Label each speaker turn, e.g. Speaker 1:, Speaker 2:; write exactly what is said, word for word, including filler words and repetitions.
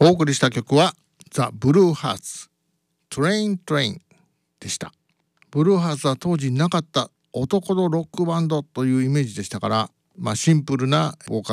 Speaker 1: お送りした曲はザ・ブルーハーツトレイントレインでした。ブルーハーツは当時なかった男のロックバンドというイメージでしたから、まあ、シンプルなボーカル